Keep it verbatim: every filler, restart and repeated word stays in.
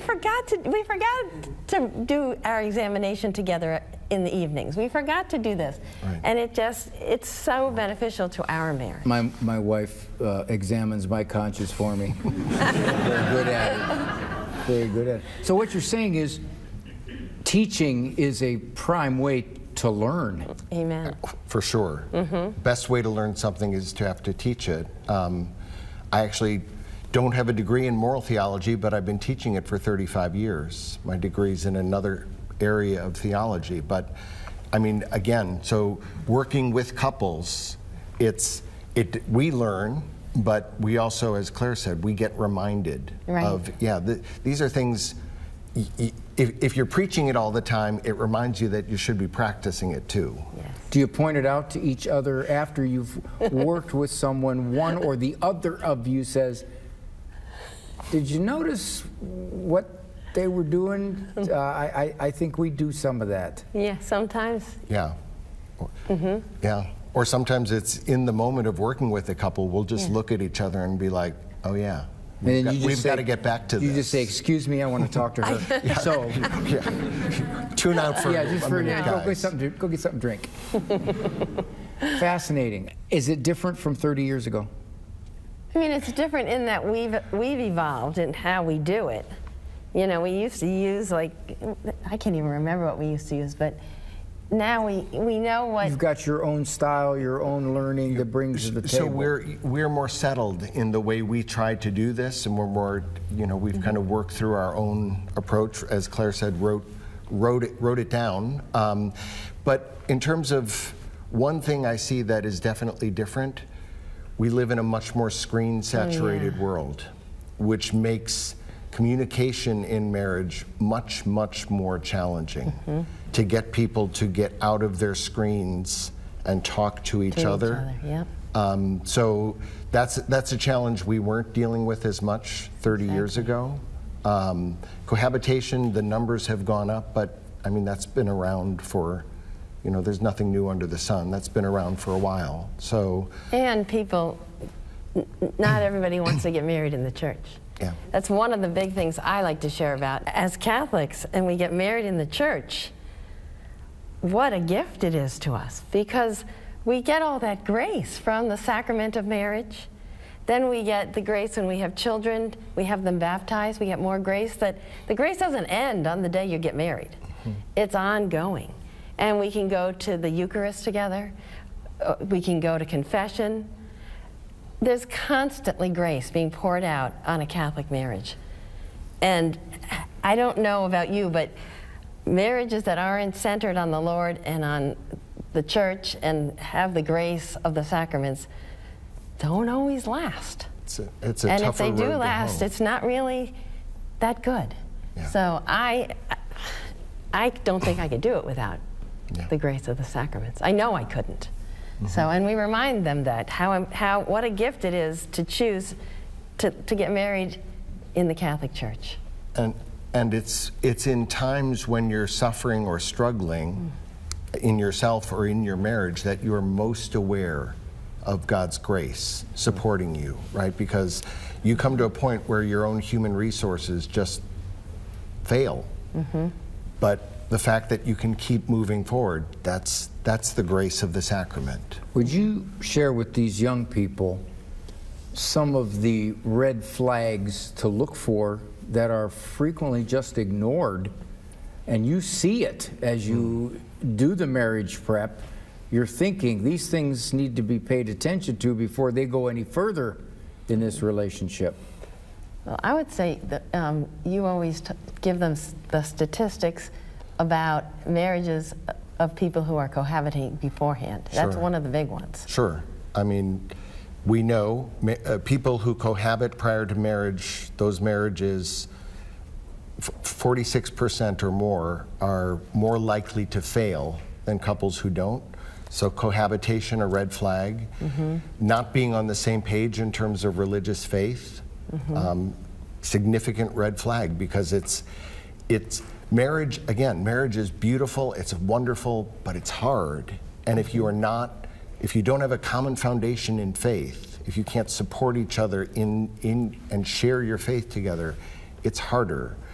forgot to we forgot to do our examination together in the evenings. We forgot to do this, right. And it just it's so beneficial to our marriage. My my wife uh, examines my conscience for me. Very good at it. Very good at it. So what you're saying is, teaching is a prime way to learn. Amen. For sure. Mm-hmm. Best way to learn something is to have to teach it. Um, I actually don't have a degree in moral theology, but I've been teaching it for thirty-five years. My degree's in another area of theology. But I mean, again, so working with couples, it's it we learn, but we also, as Claire said, we get reminded right. of, yeah, th these are things, y y if, if you're preaching it all the time, it reminds you that you should be practicing it too. Yes. Do you point it out to each other after you've worked with someone, one or the other of you says, did you notice what they were doing? Uh, I, I, I think we do some of that. Yeah, sometimes. Yeah. Mm-hmm. Yeah. Or sometimes it's in the moment of working with a couple, we'll just yeah. look at each other and be like, oh yeah, and we've, then got, we've got to get back to you this. You just say, excuse me, I want to talk to her. yeah. So, yeah. Tune out for yeah, just a for, minute, yeah, go, guys. get something to, go get something to drink. Fascinating. Is it different from thirty years ago? I mean, it's different in that we've, we've evolved in how we do it. You know, we used to use, like, I can't even remember what we used to use, but now we, we know what... You've got your own style, your own learning that brings to the table. So we're, we're more settled in the way we try to do this, and we're more, you know, we've mm-hmm. kind of worked through our own approach, as Claire said, wrote, wrote, it, wrote it down. Um, but in terms of one thing I see that is definitely different, we live in a much more screen-saturated oh, yeah. world, which makes communication in marriage much, much more challenging. Mm-hmm. To get people to get out of their screens and talk to each to other. Each other yep. um, so that's, that's a challenge we weren't dealing with as much thirty exactly. years ago. Um, cohabitation, the numbers have gone up, but I mean, that's been around for, you know, there's nothing new under the sun. That's been around for a while. So. And people, n not everybody wants to get married in the church. Yeah. That's one of the big things I like to share about. As Catholics, and we get married in the church, what a gift it is to us, because we get all that grace from the sacrament of marriage. Then we get the grace when we have children, we have them baptized, we get more grace. That the grace doesn't end on the day you get married. Mm-hmm. It's ongoing. And we can go to the Eucharist together, uh, we can go to confession. There's constantly grace being poured out on a Catholic marriage. And I don't know about you, but marriages that aren't centered on the Lord and on the church and have the grace of the sacraments don't always last. It's a, it's a and tougher if they do road to last, hoe. it's not really that good. Yeah. So I, I don't think I could do it without yeah. the grace of the sacraments. I know I couldn't. Mm-hmm. So, and we remind them that, how, how, what a gift it is to choose to, to get married in the Catholic Church. And, and it's, it's in times when you're suffering or struggling mm. in yourself or in your marriage that you're most aware of God's grace supporting you, right? Because you come to a point where your own human resources just fail. Mm-hmm. But the fact that you can keep moving forward, that's, that's the grace of the sacrament. Would you share with these young people some of the red flags to look for that are frequently just ignored, and you see it as you mm. do the marriage prep? You're thinking these things need to be paid attention to before they go any further in this relationship. Well, I would say that um, you always t give them s the statistics about marriages of people who are cohabiting beforehand. Sure. That's one of the big ones. Sure. I mean, we know uh, people who cohabit prior to marriage, those marriages, forty-six percent or more are more likely to fail than couples who don't. So cohabitation, a red flag. Mm-hmm. Not being on the same page in terms of religious faith, mm-hmm. um, significant red flag, because it's, it's marriage, again, marriage is beautiful, it's wonderful, but it's hard. And if you are not, if you don't have a common foundation in faith, if you can't support each other in, in and share your faith together, it's harder.